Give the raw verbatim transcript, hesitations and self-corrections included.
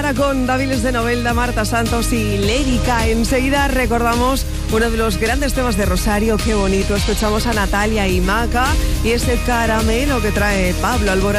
Ahora con Dáviles de Novelda, Marta Santos y Lérica. Enseguida recordamos uno de los grandes temas de Rosario. Qué bonito. Escuchamos a Natalia y Maca y ese caramelo que trae Pablo Alborán.